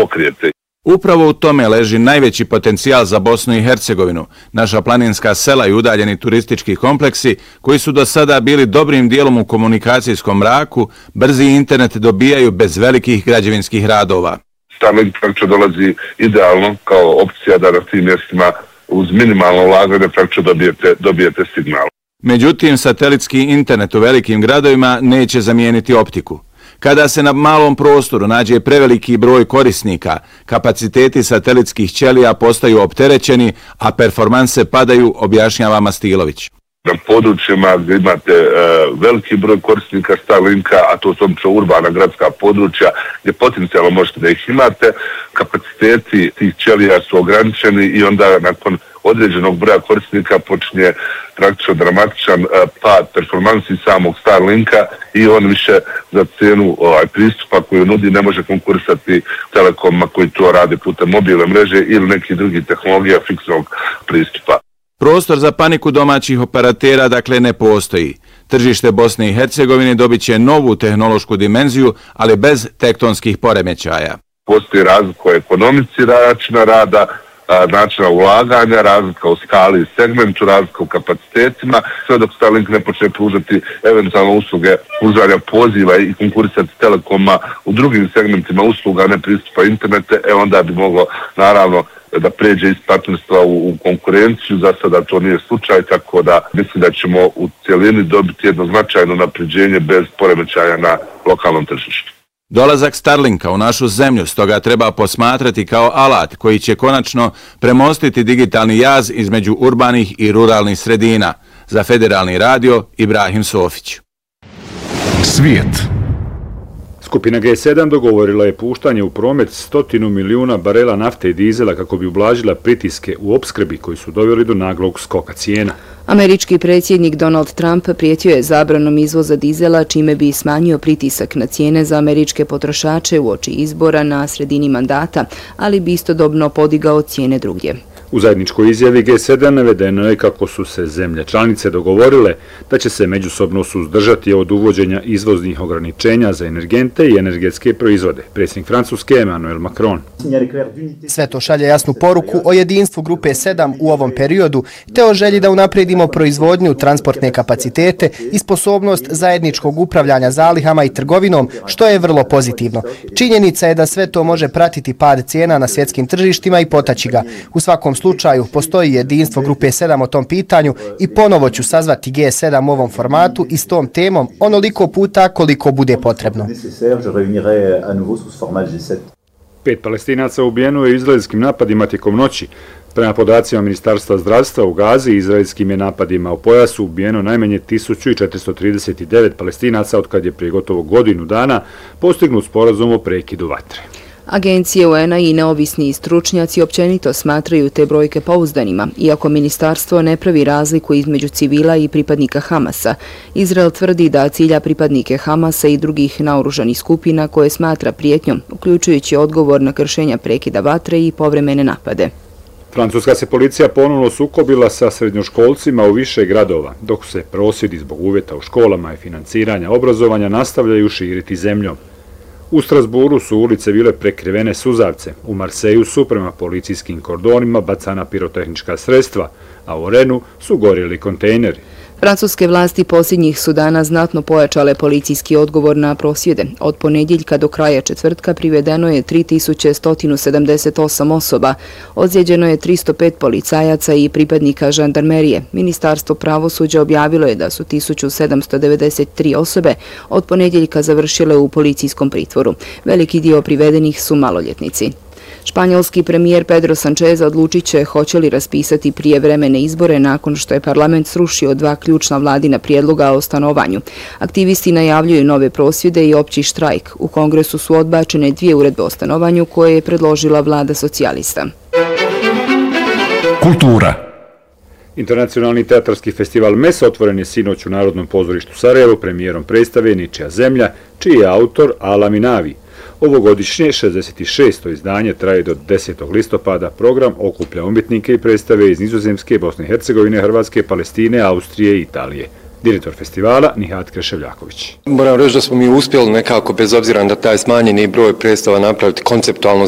pokrete. Upravo u tome leži najveći potencijal za Bosnu i Hercegovinu, naša planinska sela i udaljeni turistički kompleksi koji su do sada bili dobrim dijelom u komunikacijskom mraku, brzi internet dobijaju bez velikih građevinskih radova. Starlink praktično dolazi idealno kao opcija da na tim mjestima uz minimalno ulaganje praktično dobijete signal. Međutim, satelitski internet u velikim gradovima neće zamijeniti optiku. Kada se na malom prostoru nađe preveliki broj korisnika, kapaciteti satelitskih ćelija postaju opterećeni, a performanse padaju, objašnjava Mastilović. Na područjima gdje imate veliki broj korisnika Starlinka, a to su obično urbana gradska područja gdje potencijalno možete da ih imate, kapaciteti tih ćelija su ograničeni i onda nakon određenog broja korisnika počinje praktično dramatičan pad performansi samog Starlinka i on više za cijenu pristupa koju nudi ne može konkurisati Telekomima koji to rade putem mobilne mreže ili nekih drugih tehnologija fiksnog pristupa. Prostor za paniku domaćih operatera dakle ne postoji. Tržište Bosne i Hercegovine dobit će novu tehnološku dimenziju, ali bez tektonskih poremećaja. Postoji razlika u ekonomici načina rada, načina ulaganja, razlika u skali i segmentu, razlika u kapacitetima, sve dok Starlink ne počne pružati eventualno usluge pružanja poziva i konkurisati Telekoma u drugim segmentima usluga, ne pristupa internete, onda bi moglo naravno da pređe iz partnerstva u konkurenciju. Za sada to nije slučaj, tako da mislim da ćemo u cijelini dobiti jedno značajno napređenje bez poremećaja na lokalnom tržištu. Dolazak Starlinka u našu zemlju stoga treba posmatrati kao alat koji će konačno premostiti digitalni jaz između urbanih i ruralnih sredina. Za Federalni radio, Ibrahim Sofić. Svijet. Skupina G7 dogovorila je puštanje u promet 100 milijuna barela nafte i dizela kako bi ublažila pritiske u opskrbi koji su doveli do naglog skoka cijena. Američki predsjednik Donald Trump prijetio je zabranom izvoza dizela, čime bi smanjio pritisak na cijene za američke potrošače uoči izbora na sredini mandata, ali bi istodobno podigao cijene drugdje. U zajedničkoj izjavi G7 navedeno je kako su se zemlje članice dogovorile da će se međusobno suzdržati od uvođenja izvoznih ograničenja za energente i energetske proizvode. Predsjednik Francuske Emmanuel Macron. Sve to šalje jasnu poruku o jedinstvu grupe 7 u ovom periodu, te o želji da unapredimo proizvodnju, transportne kapacitete i sposobnost zajedničkog upravljanja zalihama i trgovinom, što je vrlo pozitivno. Činjenica je da sve to može pratiti pad cijena na svjetskim tržištima i potaći ga. U svakom slučaju postoji jedinstvo grupe 7 o tom pitanju i ponovo ću sazvati G7 u ovom formatu i s tom temom onoliko puta koliko bude potrebno. 5 Palestinaca ubijeno je izraelskim napadima tijekom noći. Prema podacima Ministarstva zdravstva u Gazi, izraelskim je napadima u pojasu ubijeno najmanje 1439 Palestinaca otkad je prije gotovo godinu dana postignut sporazum o prekidu vatre. Agencije UN-a i neovisni stručnjaci općenito smatraju te brojke pouzdanima, iako ministarstvo ne pravi razliku između civila i pripadnika Hamasa. Izrael tvrdi da cilja pripadnike Hamasa i drugih naoružanih skupina koje smatra prijetnjom, uključujući odgovor na kršenja prekida vatre i povremene napade. Francuska se policija ponovno sukobila sa srednjoškolcima u više gradova, dok se prosvjedi zbog uvjeta u školama i financiranja obrazovanja nastavljaju širiti zemljom. U Strasburu su ulice bile prekrivene suzavce, u Marseju su prema policijskim kordonima bacana pirotehnička sredstva, a u Renu su gorjeli kontejneri. Francuske vlasti posljednjih su dana znatno pojačale policijski odgovor na prosvjede. Od ponedjeljka do kraja četvrtka privedeno je 3178 osoba, ozlijeđeno je 305 policajaca i pripadnika žandarmerije. Ministarstvo pravosuđa objavilo je da su 1793 osobe od ponedjeljka završile u policijskom pritvoru. Veliki dio privedenih su maloljetnici. Španjolski premijer Pedro Sánchez odlučit će hoće li raspisati prijevremene izbore nakon što je parlament srušio 2 ključna vladina prijedloga o stanovanju. Aktivisti najavljuju nove prosvjede i opći štrajk. U kongresu su odbačene 2 uredbe o stanovanju koje je predložila vlada socijalista. Kultura. Internacionalni teatarski festival MES otvoren je sinoć u Narodnom pozorištu Sarajevo premijerom predstave Ničija zemlja, čiji je autor Ala Minavi. Ovogodišnje 66. izdanje traje do 10. listopada. Program okuplja umjetnike i predstave iz Nizozemske, Bosne i Hercegovine, Hrvatske, Palestine, Austrije i Italije. Direktor festivala Nihat Kreševljaković. Moram reći da smo mi uspjeli nekako, bez obzira na taj smanjeni broj predstava, napraviti konceptualno